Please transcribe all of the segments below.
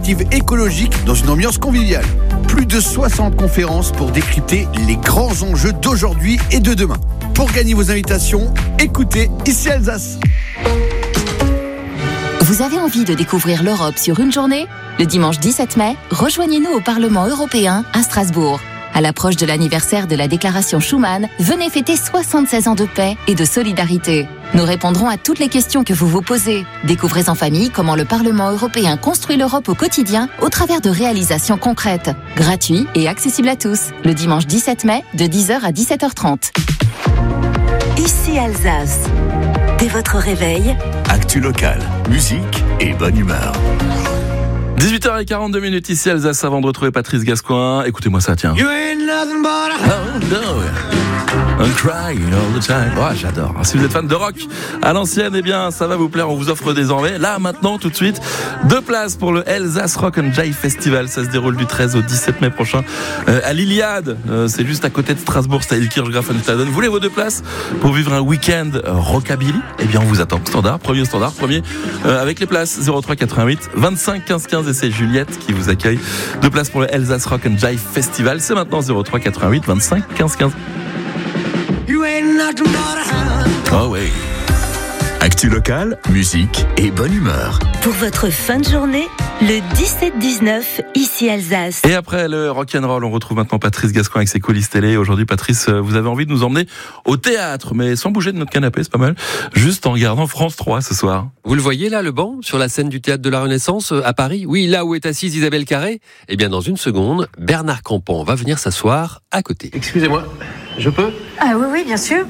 écologique dans une ambiance conviviale. Plus de 60 conférences pour décrypter les grands enjeux d'aujourd'hui et de demain. Pour gagner vos invitations, écoutez Ici Alsace. Vous avez envie de découvrir l'Europe sur une journée ? Le dimanche 17 mai, rejoignez-nous au Parlement européen à Strasbourg. À l'approche de l'anniversaire de la déclaration Schuman, venez fêter 76 ans de paix et de solidarité. Nous répondrons à toutes les questions que vous vous posez. Découvrez en famille comment le Parlement européen construit l'Europe au quotidien au travers de réalisations concrètes. Gratuit et accessible à tous. Le dimanche 17 mai, de 10h à 17h30. Ici Alsace. Dès votre réveil, actu local, musique et bonne humeur. 18h42 ici Alsace, avant de retrouver Patrice Gascoin. Écoutez-moi ça, tiens. You ain't nothing but I'm crying all the time. Oh, j'adore. Si vous êtes fan de rock à l'ancienne, eh bien, ça va vous plaire. On vous offre désormais, là, maintenant, tout de suite, 2 places pour le Elsace Rock and Jive Festival. Ça se déroule du 13 au 17 mai prochain à l'Iliade. C'est juste à côté de Strasbourg, c'est à Ilkirchgrafen-Staden. Vous voulez vos 2 places pour vivre un week-end rockabilly? Eh bien, on vous attend. Premier avec les places 03 88 25 15 15 et c'est Juliette qui vous accueille. 2 places pour le Elsace Rock and Jive Festival. C'est maintenant 03 88 25 15 15. Oh oui. Actu local, musique et bonne humeur. pour votre fin de journée, le 17-19, ici Alsace. Et après le rock'n'roll, on retrouve maintenant Patrice Gascoin avec ses coulisses télé. Aujourd'hui, Patrice, vous avez envie de nous emmener au théâtre, mais sans bouger de notre canapé, c'est pas mal. Juste en regardant France 3 ce soir. Vous le voyez là, le banc, sur la scène du Théâtre de la Renaissance, à Paris? Oui, là où est assise Isabelle Carré. Eh bien, dans une seconde, Bernard Campan va venir s'asseoir à côté. Excusez-moi, je peux? Ah oui, oui, bien sûr.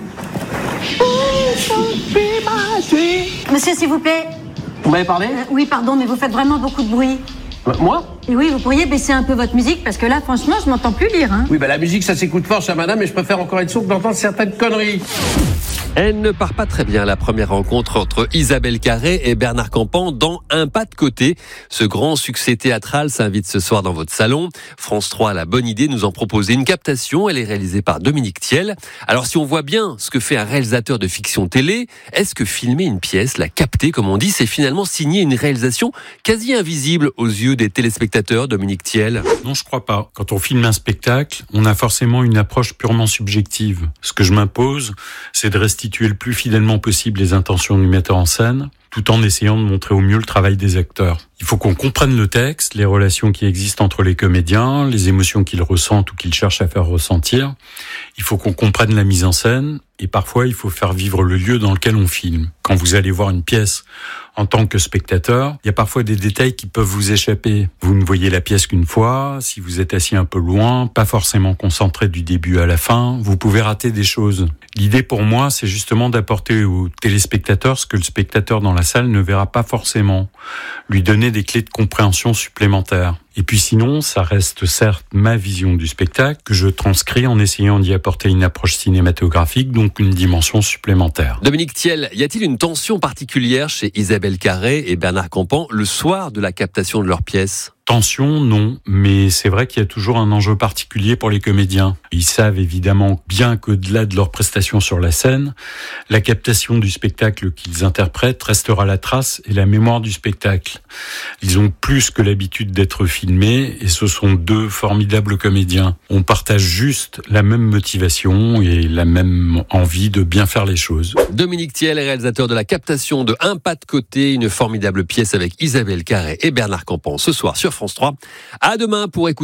Monsieur, s'il vous plaît. Vous m'avez parlé? Oui, pardon, mais vous faites vraiment beaucoup de bruit. Moi? Et oui, vous pourriez baisser un peu votre musique, parce que là, franchement, je m'entends plus lire. Hein. Oui, la musique, ça s'écoute fort, chère madame, mais je préfère encore être sourd que d'entendre certaines conneries. Elle ne part pas très bien, la première rencontre entre Isabelle Carré et Bernard Campan dans Un pas de côté. Ce grand succès théâtral s'invite ce soir dans votre salon. France 3 a la bonne idée de nous en proposer une captation. Elle est réalisée par Dominique Thiel. Alors si on voit bien ce que fait un réalisateur de fiction télé, est-ce que filmer une pièce, la capter comme on dit, c'est finalement signer une réalisation quasi invisible aux yeux des téléspectateurs, Dominique Thiel? Non, je crois pas. Quand on filme un spectacle, on a forcément une approche purement subjective. Ce que je m'impose, c'est de restituer le plus fidèlement possible les intentions du metteur en scène, tout en essayant de montrer au mieux le travail des acteurs. Il faut qu'on comprenne le texte, les relations qui existent entre les comédiens, les émotions qu'ils ressentent ou qu'ils cherchent à faire ressentir. Il faut qu'on comprenne la mise en scène et parfois il faut faire vivre le lieu dans lequel on filme. Quand vous allez voir une pièce en tant que spectateur, il y a parfois des détails qui peuvent vous échapper. Vous ne voyez la pièce qu'une fois, si vous êtes assis un peu loin, pas forcément concentré du début à la fin, vous pouvez rater des choses. L'idée pour moi, c'est justement d'apporter au téléspectateur ce que le spectateur dans la salle ne verra pas forcément, lui donner des clés de compréhension supplémentaires. Et puis sinon, ça reste certes ma vision du spectacle que je transcris en essayant d'y apporter une approche cinématographique, donc une dimension supplémentaire. Dominique Thiel, y a-t-il une tension particulière chez Isabelle Carré et Bernard Campan le soir de la captation de leur pièce ? Tension, non, mais c'est vrai qu'il y a toujours un enjeu particulier pour les comédiens. Ils savent évidemment bien qu'au-delà de leur prestation sur la scène, la captation du spectacle qu'ils interprètent restera la trace et la mémoire du spectacle. Ils ont plus que l'habitude d'être filmés et ce sont deux formidables comédiens. On partage juste la même motivation et la même envie de bien faire les choses. Dominique Thiel, réalisateur de la captation de Un pas de côté, une formidable pièce avec Isabelle Carré et Bernard Campan ce soir sur France 3. À demain pour écouter